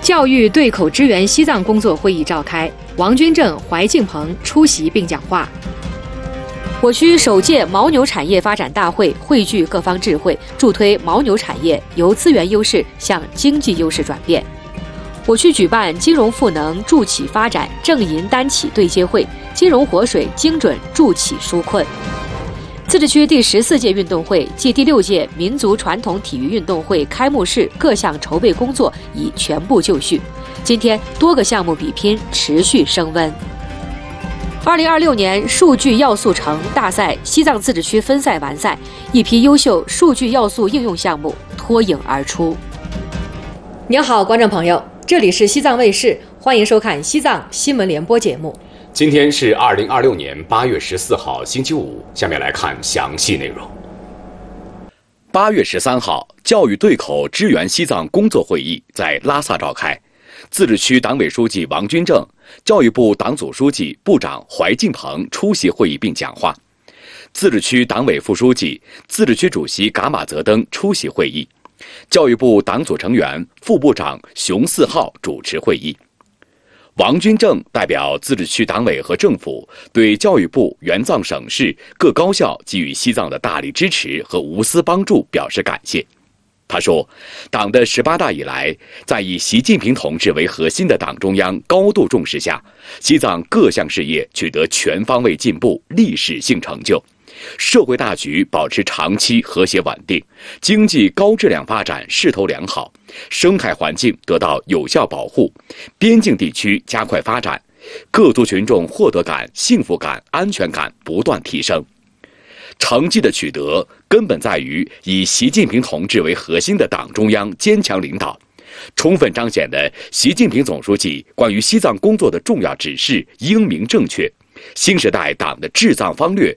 教育对口支援西藏工作会议召开，王军正、怀敬鹏出席并讲话。我区首届牦牛产业发展大会汇聚各方智慧，助推牦牛产业由资源优势向经济优势转变。我区举办金融赋能助企发展正银单企对接会，金融活水精准助企纾困。自治区第14届运动会暨第6届民族传统体育运动会开幕式各项筹备工作已全部就绪，今天多个项目比拼持续升温。2026年数据要素城大赛西藏自治区分赛完赛，一批优秀数据要素应用项目脱颖而出。您好，观众朋友，这里是西藏卫视，欢迎收看西藏新闻联播节目。 今天是2026年8月14号星期五，下面来看详细内容。8月13号，教育对口支援西藏工作会议在拉萨召开，自治区党委书记王军正、教育部党组书记、部长怀敬鹏出席会议并讲话。自治区党委副书记、自治区主席噶玛泽登出席会议，教育部党组成员、副部长熊四浩主持会议。王军正代表自治区党委和政府对教育部、援藏省市各高校给予西藏的大力支持和无私帮助表示感谢。他说，党的18大以来，在以习近平同志为核心的党中央高度重视下，西藏各项事业取得全方位进步、历史性成就，社会大局保持长期和谐稳定，经济高质量发展势头良好，生态环境得到有效保护，边境地区加快发展，各族群众获得感、幸福感、安全感不断提升。成绩的取得根本在于以习近平同志为核心的党中央坚强领导，充分彰显了习近平总书记关于西藏工作的重要指示英明正确，新时代党的治藏方略